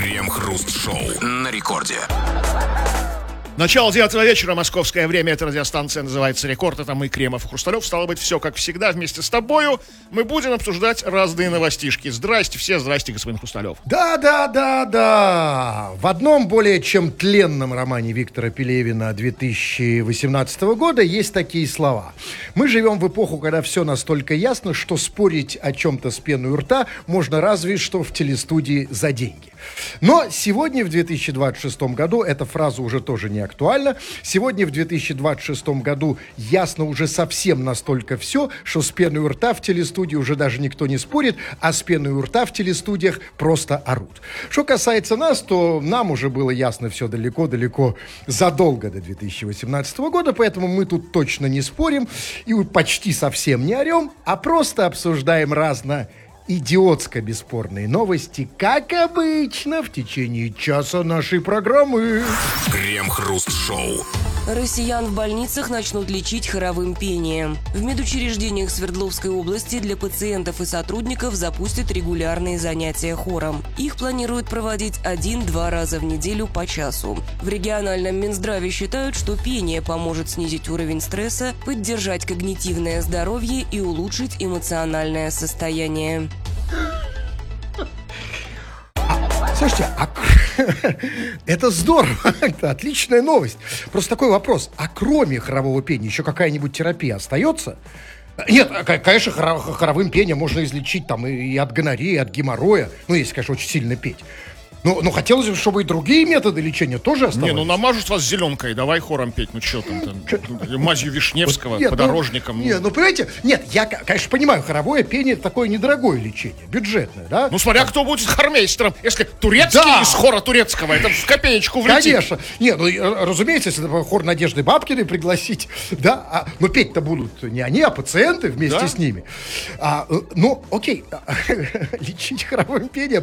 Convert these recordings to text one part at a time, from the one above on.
Крем-хруст-шоу на рекорде. Начало 9 вечера, московское время. Эта радиостанция называется «Рекорд». Это мы, Кремов и Хрусталев. Стало быть, все как всегда. Вместе с тобою мы будем обсуждать разные новостишки. Здрасте все, здрасте, господин Хрусталев. Да. В одном более чем тленном романе Виктора Пелевина 2018 года есть такие слова. Мы живем в эпоху, когда все настолько ясно, что спорить о чем-то с пеной у рта можно разве что в телестудии за деньги. Но сегодня, в 2026 году, эта фраза уже тоже не актуальна. Сегодня, в 2026 году, ясно уже совсем настолько все, что с пеной у рта в телестудии уже даже никто не спорит, а с пеной у рта в телестудиях просто орут. Что касается нас, то нам уже было ясно все далеко-далеко задолго до 2018 года, поэтому мы тут точно не спорим и почти совсем не орем, а просто обсуждаем идиотско-бесспорные новости, как обычно, в течение часа нашей программы. Крем-хруст-шоу. Россиян в больницах начнут лечить хоровым пением. В медучреждениях Свердловской области для пациентов и сотрудников запустят регулярные занятия хором. Их планируют проводить 1-2 раза в неделю по часу. В региональном Минздраве считают, что пение поможет снизить уровень стресса, поддержать когнитивное здоровье и улучшить эмоциональное состояние. Слушайте, это здорово, это отличная новость. Просто такой вопрос, а кроме хорового пения еще какая-нибудь терапия остается? Нет, конечно, хоровым пением можно излечить там и от гонореи, и от геморроя, ну, если, конечно, очень сильно петь. Но хотелось бы, чтобы и другие методы лечения тоже оставались. Не, намажут вас зеленкой, давай хором петь, что там, мазью Вишневского, подорожником. Понимаете, я, конечно, понимаю, хоровое пение такое недорогое лечение, бюджетное, да? Смотря кто будет хормейстером, если турецкий из хора турецкого, это в копеечку влетит. Конечно, разумеется, если это хор Надежды Бабкиной пригласить, да, но петь-то будут не они, а пациенты вместе с ними. Окей, лечить хоровым пением,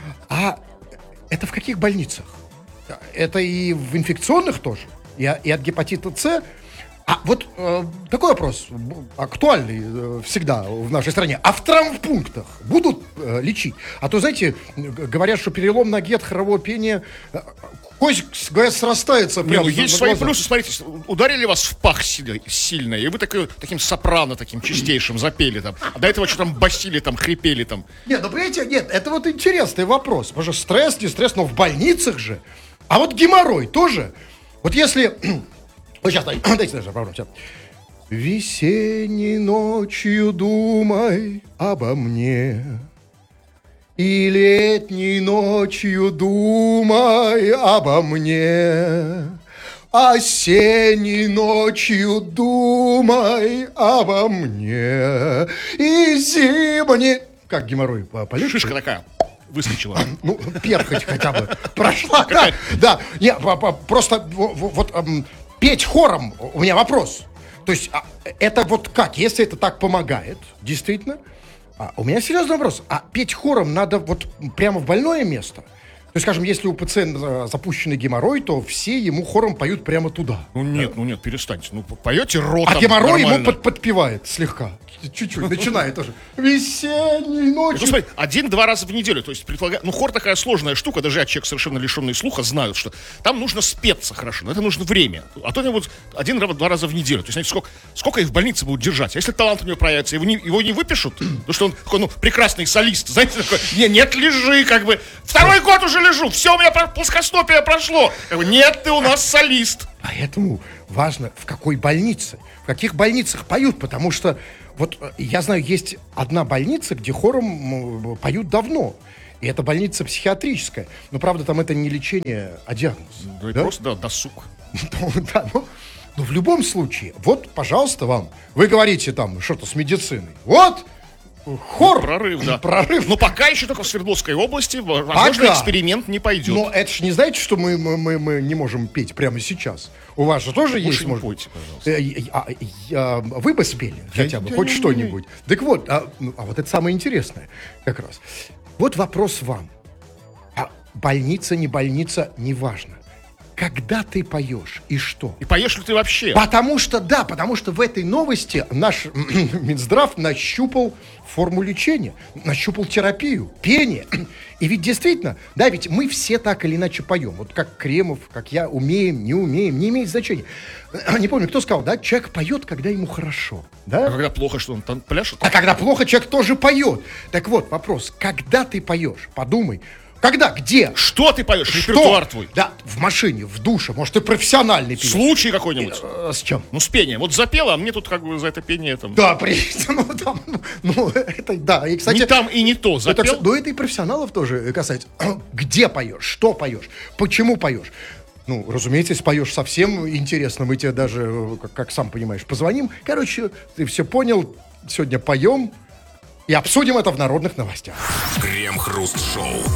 это в каких больницах? Это и в инфекционных тоже? И от гепатита С? Такой вопрос, актуальный всегда в нашей стране. А в травмпунктах будут лечить? А то, знаете, говорят, что перелом ноги от хорового пения, кость, говорят, срастается. Есть свои плюсы, смотрите, ударили вас в пах сильно, и вы таким сопрано, таким чистейшим запели там. А до этого что там басили, там, хрипели там. Понимаете, это вот интересный вопрос. Потому что стресс, не стресс, но в больницах же. А вот геморрой тоже. Вот если... сейчас, дайте даже попробуем. Весенней ночью думай обо мне, и летней ночью думай обо мне, осенней ночью думай обо мне, и зимней... Как геморрой полегче? Шишка такая выскочила. Перхоть хотя бы прошла. Да. Просто вот... Петь хором, у меня вопрос. То есть, это вот как? Если это так помогает, действительно, у меня серьезный вопрос. А петь хором надо вот прямо в больное место? То есть, скажем, если у пациента запущенный геморрой, то все ему хором поют прямо туда. Нет, перестаньте. Поете ротом. А геморрой ему подпевает слегка. Чуть-чуть, начинает тоже. Весенней ночью. Смотри, 1-2 раза в неделю. То есть, хор такая сложная штука, даже я, человек совершенно лишенный слуха, знаю, что там нужно спеться хорошо, но это нужно время. А то вот 1-2 раза в неделю. То есть, знаете, сколько их в больнице будут держать? А если талант у него проявится, его не выпишут, потому что он такой, прекрасный солист, знаете, такой, нет, лежи, второй год уже лежу, все, у меня плоскостопие прошло. Нет, ты у нас солист. Поэтому важно, в какой больнице, в каких больницах поют, потому что вот я знаю, есть одна больница, где хором поют давно. И это больница психиатрическая. Но, правда, там это не лечение, а диагноз. Да? Просто досуг. Но в любом случае, вот, пожалуйста, вам. Вы говорите там что-то с медициной. Вот, хор. Прорыв, да. Прорыв. Но пока еще только в Свердловской области, возможно, эксперимент не пойдет. Но это же не знаете, что мы не можем петь прямо сейчас? У вас же тоже есть... Может... Пойте, пожалуйста. Вы бы спели хотя бы, хоть что-нибудь. Так вот, вот это самое интересное как раз. Вот вопрос вам. Больница, не больница, неважно. когда ты поешь и что? И поешь ли ты вообще? Потому что в этой новости наш Минздрав нащупал форму лечения, нащупал терапию, пение. И ведь действительно, да, ведь мы все так или иначе поем. Вот как Кремов, как я, умеем, не имеет значения. Не помню, кто сказал, да, человек поет, когда ему хорошо. Да? А когда плохо, что он там пляшет? А когда плохо, человек тоже поет. Так вот, вопрос, когда ты поешь? Подумай. Когда? Где? Что ты поешь? Что? Репертуар твой. Да, в машине, в душе. Может, ты профессиональный певец. Случай какой-нибудь. С чем? Ну, с пением. Вот запела, а мне тут как бы за это пение там... Да, это, да. И, кстати, не там и не то. Запел. Но это и профессионалов тоже касается. Где поешь? Что поешь? Почему поешь? Ну, разумеется, если поешь совсем интересно, мы тебе даже, как сам понимаешь, позвоним. Короче, ты все понял. Сегодня поем и обсудим это в народных новостях. Крем-хруст-шоу.